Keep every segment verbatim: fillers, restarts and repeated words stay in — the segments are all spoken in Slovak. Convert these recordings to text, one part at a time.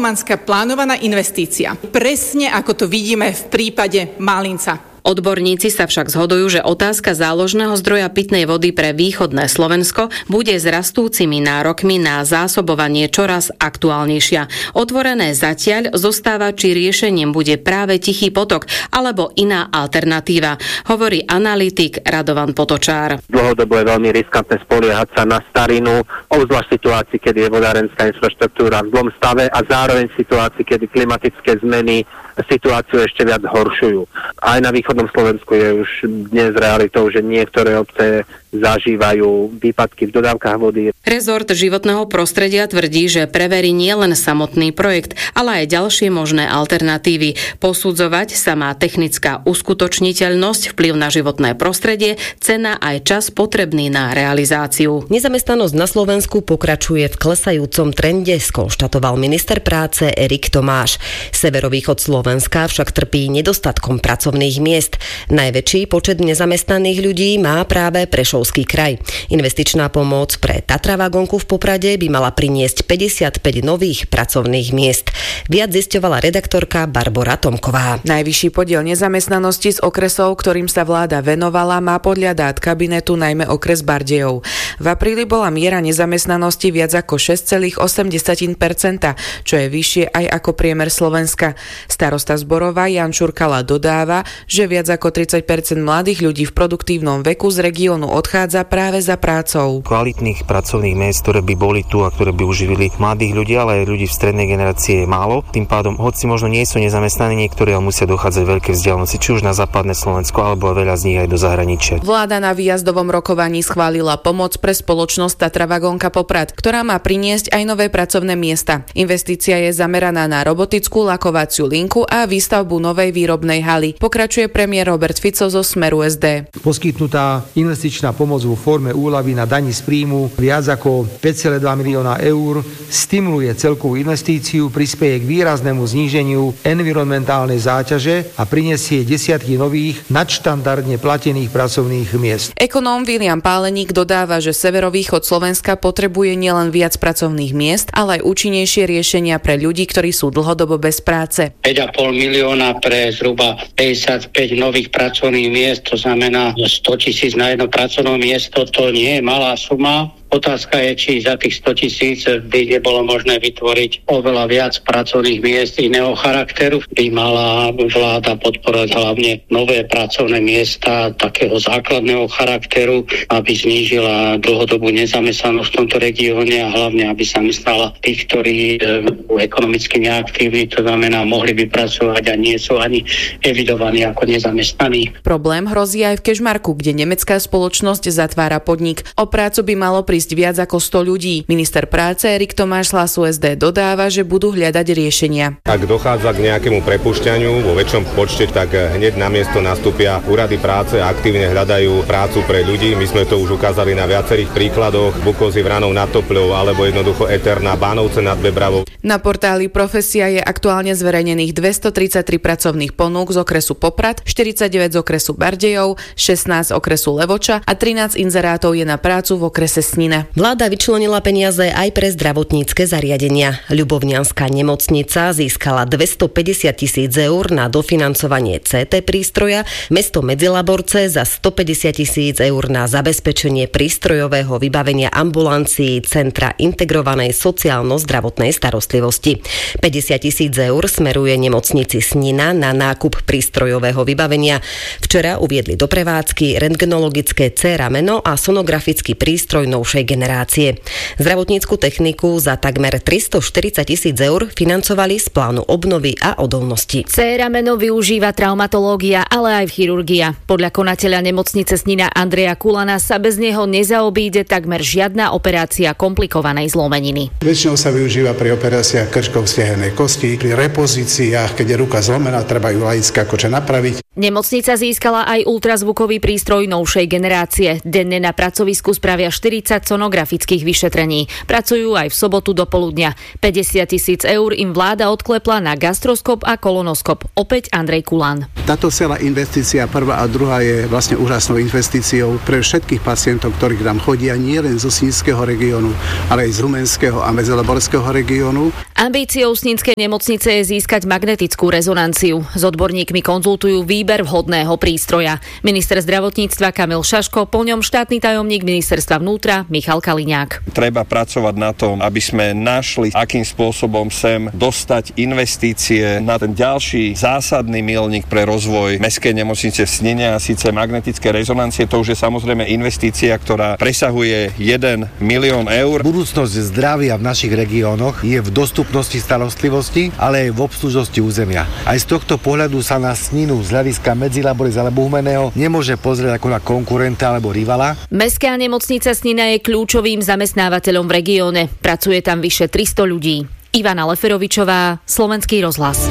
megalomanská plánovaná investícia. Presne ako to vidíme v prípade Malinca. Odborníci sa však zhodujú, že otázka záložného zdroja pitnej vody pre východné Slovensko bude s rastúcimi nárokmi na zásobovanie čoraz aktuálnejšia. Otvorené zatiaľ zostáva, či riešením bude práve Tichý potok alebo iná alternatíva, hovorí analytik Radovan Potočár. Dlhodobo je veľmi riskantné spoliehať sa na starinu, obzvlášť v situácii, kedy je vodárenská infraštruktúra v zlom stave a zároveň v situácii, kedy klimatické zmeny situáciu ešte viac horšujú. Aj na východnom Slovensku je už dnes realitou, že niektoré obce zažívajú výpadky v dodávkach vody. Rezort životného prostredia tvrdí, že preverí nielen samotný projekt, ale aj ďalšie možné alternatívy. Posudzovať sa má technická uskutočniteľnosť, vplyv na životné prostredie, cena aj čas potrebný na realizáciu. Nezamestnanosť na Slovensku pokračuje v klesajúcom trende, skonštatoval minister práce Erik Tomáš. Severovýchod Slovenska však trpí nedostatkom pracovných miest. Najväčší počet nezamestnaných ľudí má práve Prešovský kraj. Investičná pomoc pre Tatra vagónku v Poprade by mala priniesť päťdesiatpäť nových pracovných miest. Viac zisťovala redaktorka Barbora Tomková. Najvyšší podiel nezamestnanosti z okresov, ktorým sa vláda venovala, má podľa dát kabinetu najmä okres Bardejov. V apríli bola miera nezamestnanosti viac ako šesť celá osem percenta, čo je vyššie aj ako priemer Slovenska. Starosta Zborova Jan Čurkala dodáva, že viac ako tridsať percent mladých ľudí v produktívnom veku z regiónu odchádza práve za prácou. Kvalitných pracovných miest, ktoré by boli tu a ktoré by uživili mladých ľudí, ale aj ľudí v strednej generácii je málo. Tým pádom, hoci možno nie sú nezamestnaní, niektorí ale musia dochádzať veľké vzdialenosti, či už na západné Slovensko, alebo veľa z nich aj do zahraničia. Vláda na výjazdovom rokovaní schválila pomoc pre spoločnosť Tatra vagónka Poprad, ktorá má priniesť aj nové pracovné miesta. Investícia je zameraná na robotickú lakovaciu linku a výstavbu novej výrobnej haly. Pokračuje premiér Robert Fico zo Smeru es dé. Poskytnutá investičná pomoc vo forme úľavy na dani z príjmu viac ako päť celá dva milióna eur stimuluje celkovú investíciu, prispieje k výraznému zníženiu environmentálnej záťaže a prinesie desiatky nových nadštandardne platených pracovných miest. Ekonóm William Páleník dodáva, že severovýchod Slovenska potrebuje nielen viac pracovných miest, ale aj účinnejšie riešenia pre ľudí, ktorí sú dlhodobo bez práce. päť a pol milióna pre zhruba päťdesiatpäť nových pracovných miest, to znamená sto tisíc na jedno pracovné miesto, to nie je malá suma. Otázka je, či za tých sto tisíc by nebolo možné vytvoriť oveľa viac pracovných miest iného charakteru. By mala vláda podporovať hlavne nové pracovné miesta takého základného charakteru, aby znížila dlhodobú nezamestnanosť v tomto regióne a hlavne, aby sa myslela tých, ktorí sú ekonomicky neaktívni, to znamená, mohli by pracovať a nie sú ani evidovaní ako nezamestnaní. Problém hrozí aj v Kežmarku, kde nemecká spoločnosť zatvára podnik. O prácu by malo prísť viac ako sto ľudí. Minister práce Erik Tomáš z Hlasu es dé dodáva, že budú hľadať riešenia. Ak dochádza k nejakému prepušťaniu vo väčšom počte, tak hneď na miesto nastúpia úrady práce a aktívne hľadajú prácu pre ľudí. My sme to už ukázali na viacerých príkladoch. Bukovzy Vranov nad Topľou alebo jednoducho Eterna Bánovce nad Bebravou. Na portáli Profesia je aktuálne zverejnených dvestotridsaťtri pracovných ponúk z okresu Poprad, štyridsaťdeväť z okresu Bardejov, šestnásť z okresu Levoča a trinásť inzerátov je na prácu v okrese Snin. Vláda vyčlenila peniaze aj pre zdravotnícke zariadenia. Ľubovňanská nemocnica získala dvestopäťdesiat tisíc eur na dofinancovanie cé té prístroja, mesto Medzilaborce za stopäťdesiat tisíc eur na zabezpečenie prístrojového vybavenia ambulancií Centra integrovanej sociálno-zdravotnej starostlivosti. päťdesiat tisíc eur smeruje nemocnici Snina na nákup prístrojového vybavenia. Včera uviedli do prevádzky rentgenologické cé rameno a sonografický prístroj novšej generácie. Zdravotnícku techniku za takmer tristoštyridsať tisíc eur financovali z plánu obnovy a odolnosti. cé rameno využíva traumatológia, ale aj chirurgia. Podľa konateľa nemocnice Snina Andreja Kulana sa bez neho nezaobíde takmer žiadna operácia komplikovanej zlomeniny. Väčšinou sa využíva pri operáciách krčkov stehnej kosti, pri repozíciách, keď je ruka zlomená, treba ju laicky akože napraviť. Nemocnica získala aj ultrazvukový prístroj novšej generácie. Denne na pracovisku spravia štyridsať sonografických vyšetrení. Pracujú aj v sobotu do poludnia. päťdesiat tisíc eur im vláda odklepla na gastroskop a kolonoskop. Opäť Andrej Kulan. Táto celá investícia, prvá a druhá, je vlastne úžasnou investíciou pre všetkých pacientov, ktorí tam chodia, nie len zo Snínského regiónu, ale aj z Humenského a Medzilaborského regiónu. Ambíciou Snínskej nemocnice je získať magnetickú rezonanciu. S odborníkmi konzultujú výber vhodného prístroja. Minister zdravotníctva Kamil Šaško, po ňom štátny tajomník ministerstva vnútra Michal Kaliňák. Treba pracovať na tom, aby sme našli, akým spôsobom sem dostať investície na ten ďalší zásadný milník pre rozvoj mestskej nemocnice v Snine, a síce magnetické rezonancie. To už je samozrejme investícia, ktorá presahuje jeden milión eur. Budúcnosť zdravia v našich regiónoch je v dostupnosti starostlivosti, ale aj v obslužnosti územia. Aj z tohto pohľadu sa na Sninu z hľadiska Medzilaborec alebo Humenného nemôže pozrieť ako na konkurenta alebo rivala. Mestská nemocnica Snina je kľúčovým zamestnávateľom v regióne. Pracuje tam vyše tristo ľudí. Ivana Leferovičová, Slovenský rozhlas.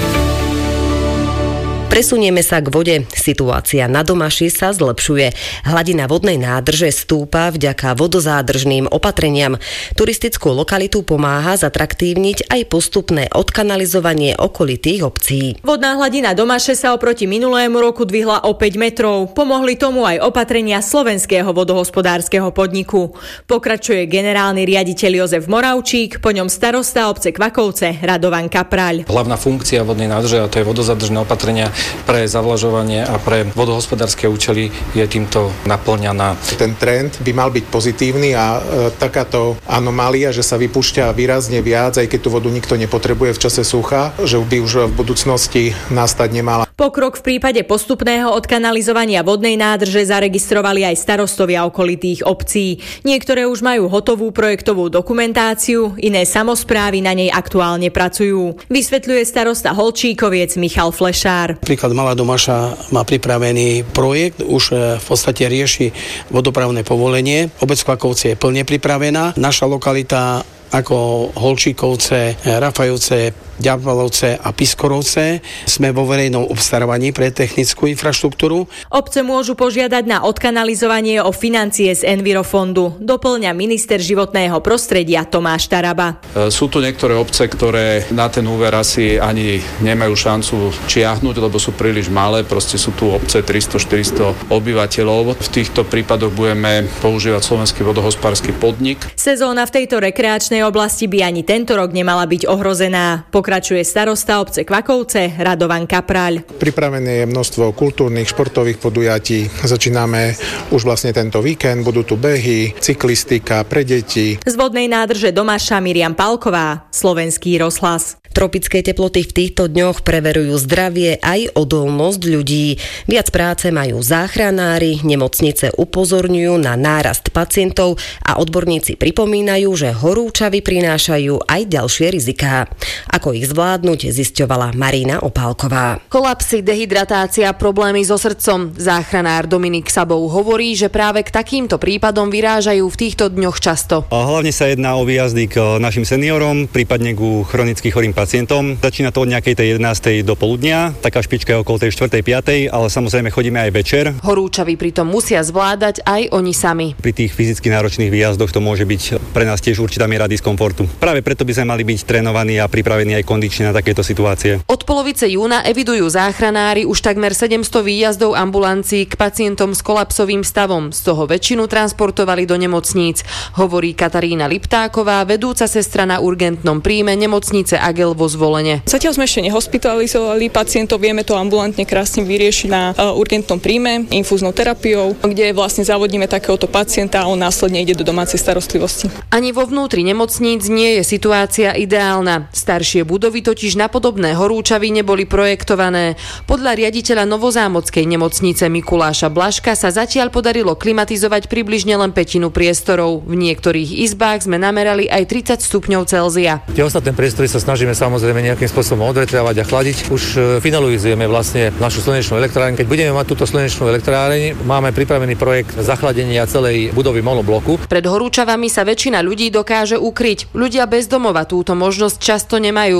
Presunieme sa k vode. Situácia na Domaši sa zlepšuje. Hladina vodnej nádrže stúpa vďaka vodozádržným opatreniam. Turistickú lokalitu pomáha zatraktívniť aj postupné odkanalizovanie okolitých obcí. Vodná hladina Domaše sa oproti minulému roku dvihla o päť metrov. Pomohli tomu aj opatrenia Slovenského vodohospodárskeho podniku. Pokračuje generálny riaditeľ Jozef Moravčík, po ňom starosta obce Kvakovce Radovan Kapraľ. Hlavná funkcia vodnej nádrže, a to je vodozádržné opatrenia pre zavlažovanie a pre vodohospodárske účely, je týmto naplňaná. Ten trend by mal byť pozitívny a e, takáto anomália, že sa vypúšťa výrazne viac, aj keď tú vodu nikto nepotrebuje v čase sucha, že by už v budúcnosti nastať nemala. Pokrok v prípade postupného odkanalizovania vodnej nádrže zaregistrovali aj starostovia okolitých obcí. Niektoré už majú hotovú projektovú dokumentáciu, iné samosprávy na nej aktuálne pracujú. Vysvetľuje starosta Holčíkoviec Michal Flešár. Príklad Malá Domaša má pripravený projekt, už v podstate rieši vodopravné povolenie. Obec Kvakovce je plne pripravená. Naša lokalita ako Holčíkovce, Rafajovce, Ďabalovce a Piskorovce sme vo verejnom obstarávaní pre technickú infraštruktúru. Obce môžu požiadať na odkanalizovanie o financie z Envirofondu, doplňa minister životného prostredia Tomáš Taraba. Sú tu niektoré obce, ktoré na ten úver asi ani nemajú šancu čiahnuť, lebo sú príliš malé, proste sú tu obce tristo štyristo obyvateľov. V týchto prípadoch budeme používať Slovenský vodohospodársky podnik. Sezóna v tejto rekreačnej oblasti by ani tento rok nemala byť ohrozená. Pokračuje starosta obce Kvakovce Radovan Kapraľ. Pripravené je množstvo kultúrnych, športových podujatí. Začíname už vlastne tento víkend. Budú tu behy, cyklistika pre deti. Z vodnej nádrže Domaša Miriam Palková, Slovenský rozhlas. Tropické teploty v týchto dňoch preverujú zdravie aj odolnosť ľudí. Viac práce majú záchranári, nemocnice upozorňujú na nárast pacientov a odborníci pripomínajú, že horúčavy prinášajú aj ďalšie riziká. Ako ich zvládnuť, zisťovala Marina Opálková. Kolapsy, dehydratácia, problémy so srdcom. Záchranár Dominik Sabov hovorí, že práve k takýmto prípadom vyrážajú v týchto dňoch často. Hlavne sa jedná o výjazdy k našim seniorom, prípadne ku chronicky chorým pacientom. Začína to od nejakej tej jedenástej do poludnia, taká špička je okolo tej štvrtej piatej, ale samozrejme chodíme aj večer. Horúčavy pritom musia zvládať aj oni sami. Pri tých fyzicky náročných výjazdoch to môže byť pre nás tiež určitá miera diskomfortu. Práve preto by sme mali byť trénovaní a pripravení aj kondične na takéto situácie. Od polovice júna evidujú záchranári už takmer sedemsto výjazdov ambulancií k pacientom s kolapsovým stavom, z toho väčšinu transportovali do nemocníc, hovorí Katarína Liptáková, vedúca sestra na urgentnom príjme nemocnice Agel vo Zvolene. Zatiaľ sme ešte nehospitalizovali pacientov, vieme to ambulantne krásne vyriešiť na uh, urgentnom príjme infúznou terapiou, kde vlastne zavodíme takéhoto pacienta a on následne ide do domácej starostlivosti. Ani vo vnútri nemocníc nie je situácia ideálna. Staršie budovy totiž na podobné horúčavy neboli projektované. Podľa riaditeľa Novozámodskej nemocnice Mikuláša Blažka sa zatiaľ podarilo klimatizovať približne len pätinu priestorov. V niektorých izbách sme namerali aj tridsať stupňov Celzia. Tie ostatné priestory sa snažíme samozrejme nejakým spôsobom odvetriavať a chladiť. Už finalizujeme vlastne našu slnečnú elektráreň. Keď budeme mať túto slnečnú elektráreň, máme pripravený projekt zachladenia celej budovy monobloku. Pred horúčavami sa väčšina ľudí dokáže ukryť. Ľudia bez domova túto možnosť často nemajú.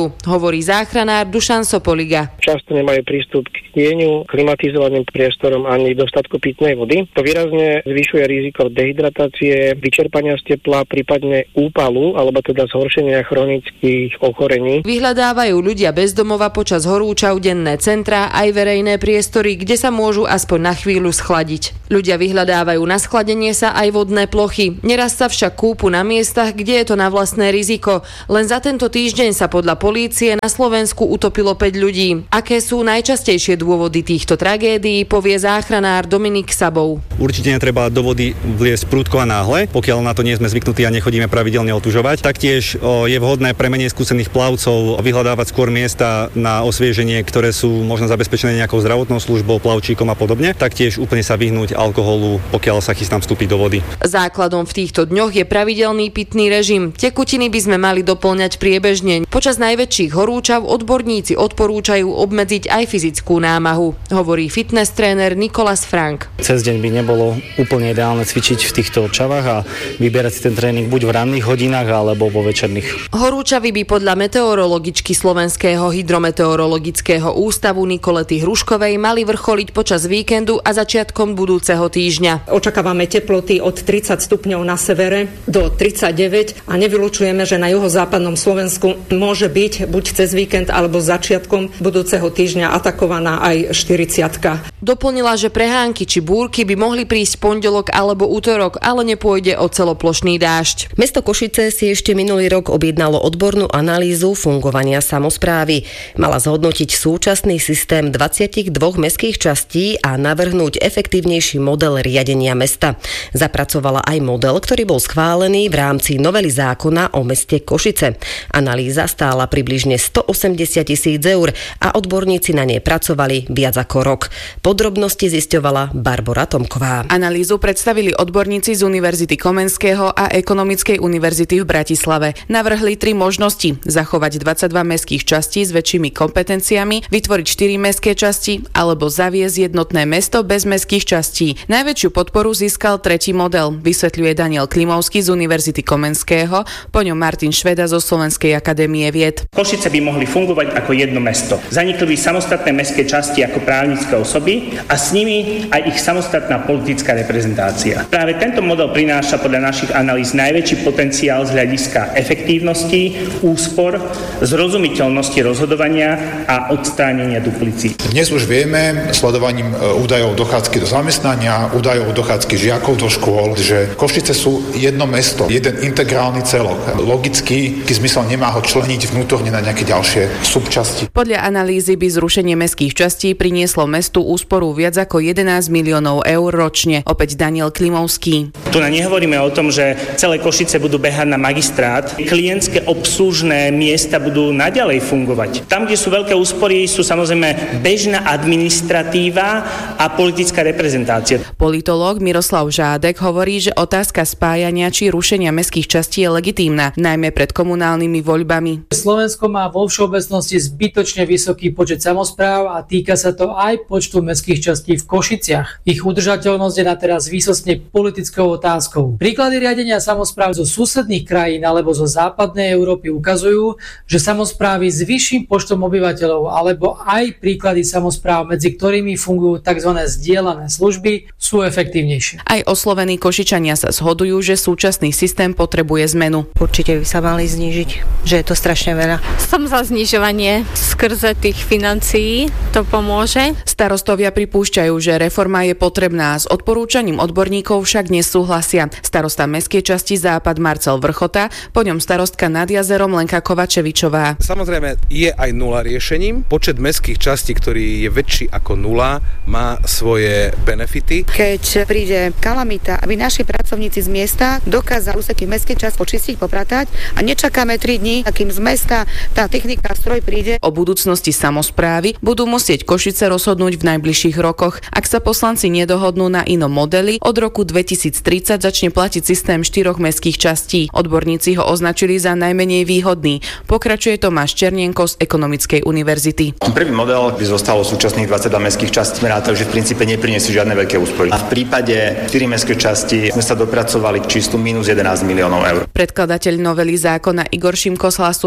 fungujú, hovorí záchranár Dušan Sopoliga. Často nemajú prístup k tieňu, klimatizovaným priestorom ani dostatku pitnej vody. To výrazne zvyšuje riziko dehydratácie, vyčerpania z tepla, prípadne úpalu alebo teda zhoršenia chronických ochorení. Vyhľadávajú ľudia bez domova počas horúčav denné centrá aj verejné priestory, kde sa môžu aspoň na chvíľu schladiť. Ľudia vyhľadávajú na schladenie sa aj vodné plochy. Neraz sa však kúpu na miestach, kde je to na vlastné riziko. Len za tento týždeň sa podľa polície na Slovensku utopilo päť ľudí. Aké sú najčastejšie dôvody týchto tragédií, povie záchranár Dominik Sabov. Určite netreba do vody vliesť prudko a náhle, pokiaľ na to nie sme zvyknutí a nechodíme pravidelne otužovať. Taktiež o, je vhodné pre menej skúsených plavcov vyhľadávať skôr miesta na osvieženie, ktoré sú možno zabezpečené nejakou zdravotnou službou, plavčíkom a podobne. Taktiež úplne sa vyhnúť alkoholu, pokiaľ sa chystám vstúpiť do vody. Základom v týchto dňoch je pravidelný pitný režim. Tekutiny by sme mali doplňať priebežne. Počas najväčších horúčav odborníci odporúčajú obmedziť aj fyzickú námahu, hovorí fitness tréner Nikolas Frank. Cez deň by nebolo úplne ideálne cvičiť v týchto čavách a vyberať si ten tréning buď v ranných hodinách alebo vo večerných. Horúčavy by podľa meteorologičky Slovenského hydrometeorologického ústavu Nikolety Hruškovej mali vrcholiť počas víkendu a začiatkom budúceho týždňa. Očakávame teploty od tridsať stupňov na severe do tridsaťdeväť a nevylučujeme, že na juhozápadnom Slovensku môže byť buď cez víkend alebo začiatkom budúceho týždňa atakovaná aj štyridsiatka. Doplnila, že prehánky či búrky by mohli prísť pondelok alebo útorok, ale nepôjde o celoplošný dážď. Mesto Košice si ešte minulý rok objednalo odbornú analýzu fungovania samosprávy. Mala zhodnotiť súčasný systém dvadsaťdva mestských častí a navrhnúť efektívnejší model riadenia mesta. Zapracovala aj model, ktorý bol schválený v rámci novely zákona o meste Košice. Analýza stála približne stoosemdesiat tisíc eur a odborníci na nej pracovali viac ako rok. Podrobnosti zisťovala Barbora Tomková. Analýzu predstavili odborníci z Univerzity Komenského a Ekonomickej univerzity v Bratislave. Navrhli tri možnosti: zachovať dvadsaťdva mestských častí s väčšími kompetenciami, vytvoriť štyri mestské časti alebo zaviesť jednotné mesto bez mestských častí. Najväčšiu podporu získal tretí model, vysvetľuje Daniel Klimovský z Univerzity Komenského, po ňom Martin Šveda zo Slovenskej akadémie vied. Košice by mohli fungovať ako jedno mesto. Zanikli by samostatné mestské časti ako právnické osoby a s nimi aj ich samostatná politická reprezentácia. Práve tento model prináša podľa našich analýz najväčší potenciál z hľadiska efektívnosti, úspor, zrozumiteľnosti rozhodovania a odstránenia duplicít. Dnes už vieme sledovaním údajov dochádzky do zamestnania, údajov dochádzky žiakov do škôl, že Košice sú jedno mesto, jeden integrálny celok. Logicky zmysel nemá ho členiť vnútorne na nejaké ďalšie subčasti. Podľa analýzy by zrušenie mestských častí prinieslo mestu úsporu viac ako jedenásť miliónov eur ročne. Opäť Daniel Klimovský. Tu na nehovoríme o tom, že celé Košice budú behať na magistrát. Klientské obslužné miesta budú naďalej fungovať. Tam, kde sú veľké úspory, sú samozrejme bežná administratíva a politická reprezentácia. Politológ Miroslav Žádek hovorí, že otázka spájania či rušenia mestských častí je legitímna, najmä pred komunálnymi voľbami. Slovensko má vo všeobecnosti zbytočne vysoký počet samospráv a týka sa to aj počtu mestských častí v Košiciach. Ich udržateľnosť je na teraz výsostne politickou otázkou. Príklady riadenia samospráv zo susedných krajín alebo zo západnej Európy ukazujú, že samosprávy s vyšším počtom obyvateľov alebo aj príklady samospráv, medzi ktorými fungujú tzv. Zdieľané služby, sú efektívnejšie. Aj oslovení Košičania sa zhodujú, že súčasný systém potrebuje zmenu. Určite by sa mali znížiť, že je to strašne veľa. Som za znižovanie skrze tých financií, to pomôže. Starostovia pripúšťajú, že reforma je potrebná, s odporúčaním odborníkov však nesúhlasia. Starosta mestskej časti Západ Marcel Vrchota, po ňom starostka nad jazerom Lenka Kovačevičová. Samozrejme je aj nula riešením. Počet mestských častí, ktorý je väčší ako nula, má svoje benefity. Keď príde kalamita, aby naši pracovníci z miesta dokázali úseky mestskej časti počistiť, popratať a nečakáme tri dni, akým z mesta tá technika stroj príde. O budúcnosti samosprávy budú musieť Košice rozhodnúť v najbližších rokoch. Ak sa poslanci nedohodnú na inom modeli, od roku dvetisíctridsať začne platiť systém štyroch mestských častí. Odborníci ho označili za najmenej výhodný. Pokračuje Tomáš Černienko z Ekonomickej univerzity. Prvý model by zostalo súčasných dvadsaťdva mestských častí. Sme rátali, že v princípe nepriniesie žiadne veľké úspory. A v prípade štyri mestské časti sme sa dopracovali k číslu minus jedenásť miliónov eur. Predkladateľ novely zákona Igor Šimko z Hlasu es dé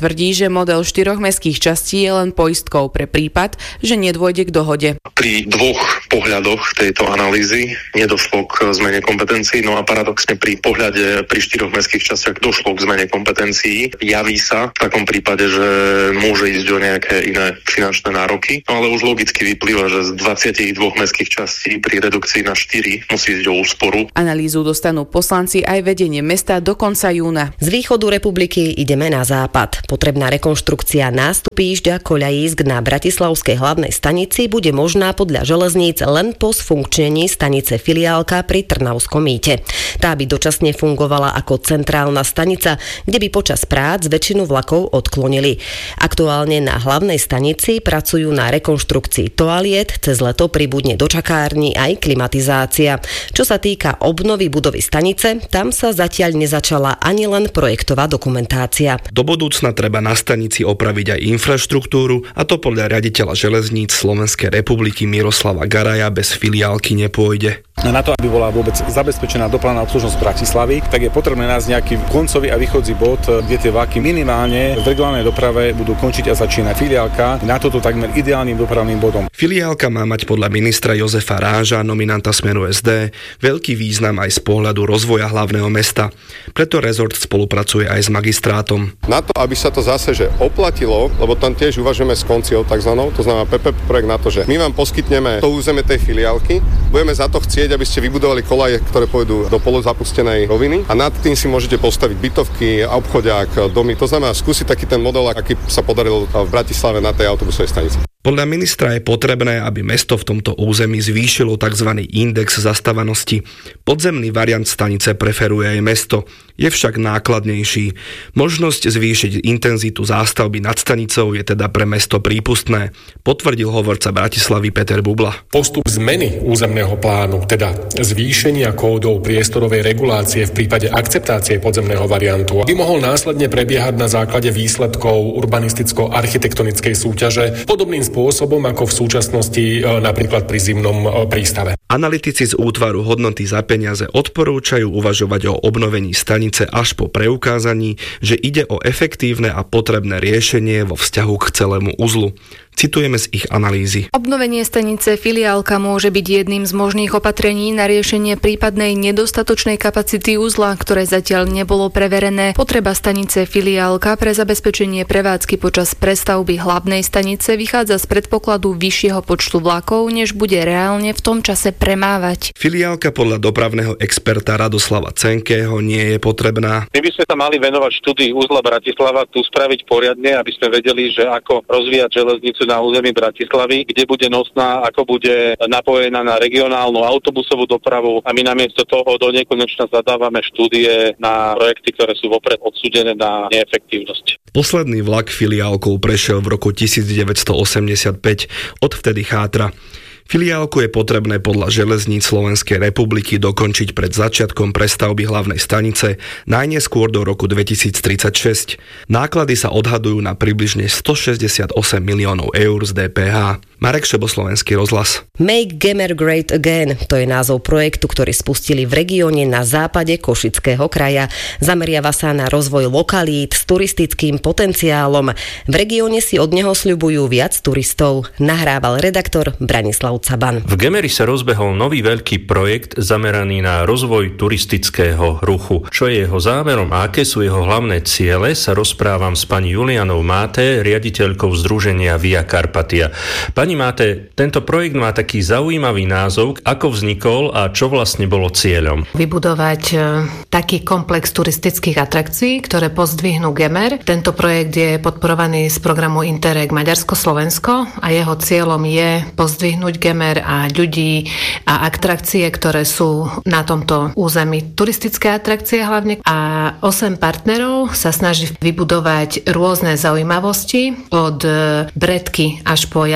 tvrdí, že model štyroch mestských častí je len poistkou pre prípad, že nedôjde k dohode. Pri dvoch pohľadoch tejto analýzy nedošlo k zmene kompetencií, no a paradoxne pri pohľade pri štyroch mestských častiach došlo k zmene kompetencií. Javí sa v takom prípade, že môže ísť o nejaké iné finančné nároky, no ale už logicky vyplýva, že z dvadsaťdva mestských častí pri redukcii na štyri musí ísť o úsporu. Analýzu dostanú poslanci aj vedenie mesta do konca júna. Z východu republiky ideme na západ. Potrebná rekonštrukcia nástupišťa koľajísk na bratislavskej hlavnej stanici bude možná podľa železníc len po sfunkčnení stanice Filiálka pri Trnavskom mýte. Tá by dočasne fungovala ako centrálna stanica, kde by počas prác väčšinu vlakov odklonili. Aktuálne na hlavnej stanici pracujú na rekonštrukcii toaliet, cez leto pribudne do čakárni aj klimatizácia. Čo sa týka obnovy budovy stanice, tam sa zatiaľ nezačala ani len projektová dokumentácia. Do budúcna treba na stanici opraviť aj infraštruktúru, a to podľa riaditeľa železníc Slovenskej republiky Miroslava Garaja bez Filiálky nepôjde. Na to, aby bola vôbec zabezpečená dopravná obslužnosť Bratislavy, tak je potrebné nájsť nejaký koncový a východzí bod, kde tie vlaky minimálne v regionálnej doprave budú končiť a začínať. Filiálka na toto takmer ideálnym dopravným bodom. Filiálka má mať podľa ministra Jozefa Ráža, nominanta Smeru es dé, veľký význam aj z pohľadu rozvoja hlavného mesta. Preto rezort spolupracuje aj s magistrátom. Na to, aby sa to zase že oplatilo, lebo tam tiež uvažujeme s konciou takzvanou, to znamená pé pé pé projekt na to, že my vám poskytneme to územie tej filiálky, budeme za to chcieť, aby ste vybudovali kolaje, ktoré pôjdu do polozapustenej roviny, a nad tým si môžete postaviť bytovky, obchodiak, domy. To znamená skúsiť taký ten model, aký sa podaril v Bratislave na tej autobusovej stanici. Podľa ministra je potrebné, aby mesto v tomto území zvýšilo tzv. Index zastávanosti. Podzemný variant stanice preferuje aj mesto, je však nákladnejší. Možnosť zvýšiť intenzitu zástavby nad stanicou je teda pre mesto prípustné, potvrdil hovorca Bratislavy Peter Bubla. Postup zmeny územného plánu, teda zvýšenia kódov priestorovej regulácie v prípade akceptácie podzemného variantu, by mohol následne prebiehať na základe výsledkov urbanisticko-architektonickej súťaže podobným spôsobom ako v súčasnosti napríklad pri zimnom prístave. Analytici z útvaru hodnoty za peniaze odporúčajú uvažovať o obnovení stanice až po preukázaní, že ide o efektívne a potrebné riešenie vo vzťahu k celému uzlu. Citujeme z ich analýzy. Obnovenie stanice Filiálka môže byť jedným z možných opatrení na riešenie prípadnej nedostatočnej kapacity uzla, ktoré zatiaľ nebolo preverené. Potreba stanice Filiálka pre zabezpečenie prevádzky počas prestavby hlavnej stanice vychádza z predpokladu vyššieho počtu vlakov, než bude reálne v tom čase premávať. Filiálka podľa dopravného experta Radoslava Cenkého nie je potrebná. My by sme sa mali venovať štúdii uzla Bratislava, tu spraviť poriadne, aby sme vedeli, že ako rozvíjať železnicu na území Bratislavy, kde bude nosná, ako bude napojená na regionálnu autobusovú dopravu, a my namiesto toho do nekonečna zadávame štúdie na projekty, ktoré sú vopred odsúdené na neefektívnosť. Posledný vlak Filiálkou prešiel v roku devätnásťstoosemdesiatpäť, odvtedy chátra. Filiálku je potrebné podľa železníc Slovenskej republiky dokončiť pred začiatkom prestavby hlavnej stanice najneskôr do roku dvetisíctridsaťšesť. Náklady sa odhadujú na približne stošesťdesiatosem miliónov eur z dé pé há. Marek Šebo, Slovenský rozhlas. Make Gemer Great Again, to je názov projektu, ktorý spustili v regióne na západe Košického kraja. Zameriava sa na rozvoj lokalít s turistickým potenciálom. V regióne si od neho sľubujú viac turistov. Nahrával redaktor Branislav Caban. V Gemeri sa rozbehol nový veľký projekt zameraný na rozvoj turistického ruchu. Čo je jeho zámerom a aké sú jeho hlavné ciele, sa rozprávam s pani Julianou Máté, riaditeľkou združenia Via Carpatia. Pani Máté, tento projekt má taký zaujímavý názov. Ako vznikol a čo vlastne bolo cieľom? Vybudovať taký komplex turistických atrakcií, ktoré pozdvihnú Gemer. Tento projekt je podporovaný z programu Interreg Maďarsko-Slovensko a jeho cieľom je pozdvihnúť Gemer a ľudí a atrakcie, ktoré sú na tomto území. Turistické atrakcie hlavne. A osem partnerov sa snaží vybudovať rôzne zaujímavosti od Bredky až po Jablonov na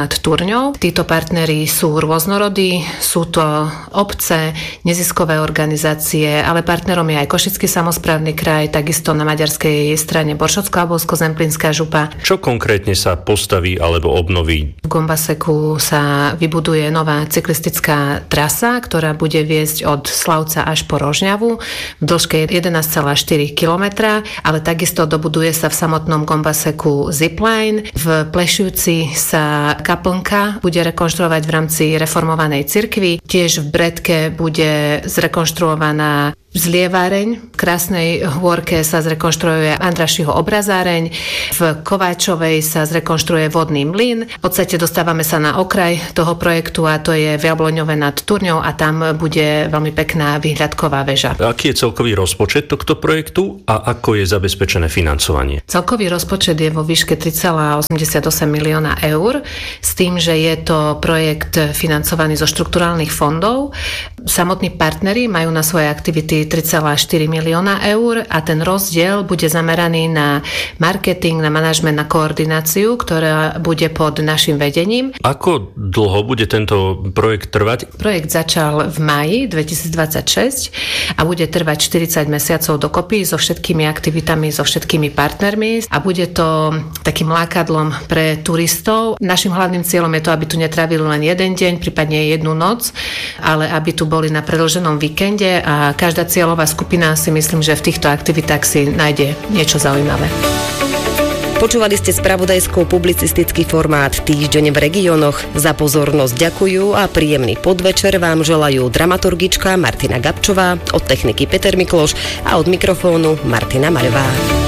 nad Turňou. Títo partneri sú rôznorodí, sú to obce, neziskové organizácie, ale partnerom je aj Košický samosprávny kraj, takisto na maďarskej strane Boršovsko-Abolsko-Zemplínska župa. Čo konkrétne sa postaví alebo obnoví? V Gombaseku sa vybuduje nová cyklistická trasa, ktorá bude viesť od Slavca až po Rožňavu v dĺžke jedenásť celá štyri kilometra, ale takisto dobuduje sa v samotnom Gombaseku zipline. V Plešujúci sa kaplnka bude rekonštruovať v rámci reformovanej cirkvi. Tiež v Bredke bude zrekonštruovaná Zlieváreň. V Krásnej Hôrke sa zrekonštruuje Andrašiho obrazáreň. V Kováčovej sa zrekonštruuje vodný mlyn. V podstate dostávame sa na okraj toho projektu a to je v Jabloňove nad Turňou a tam bude veľmi pekná výhľadková väža. Aký je celkový rozpočet tohto projektu a ako je zabezpečené financovanie? Celkový rozpočet je vo výške tri celé osemdesiatosem milióna eur s tým, že je to projekt financovaný zo štrukturálnych fondov. Samotní partneri majú na svoje aktivity tri celé štyri milióna eur a ten rozdiel bude zameraný na marketing, na manažment, na koordináciu, ktorá bude pod našim vedením. Ako dlho bude tento projekt trvať? Projekt začal v máji dvetisícdvadsaťšesť a bude trvať štyridsať mesiacov dokopy so všetkými aktivitami, so všetkými partnermi a bude to takým lákadlom pre turistov. Našim hlavným cieľom je to, aby tu netrávili len jeden deň, prípadne jednu noc, ale aby tu boli na predĺženom víkende a každá cieľová skupina si myslím, že v týchto aktivitách si nájde niečo zaujímavé. Počúvali ste spravodajsko-publicistický formát Týždeň v regiónoch. Za pozornosť ďakujú a príjemný podvečer vám želajú dramaturgička Martina Gabčová, od techniky Peter Mikloš a od mikrofónu Martina Maľová.